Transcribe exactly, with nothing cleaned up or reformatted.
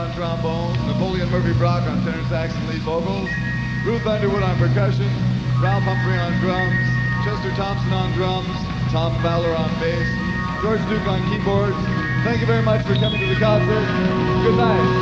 on trombone, Napoleon Murphy Brock on tenor sax and lead vocals, Ruth Underwood on percussion, Ralph Humphrey on drums, Chester Thompson on drums, Tom Fowler on bass, George Duke on keyboards. Thank you very much for coming to the concert. Good night.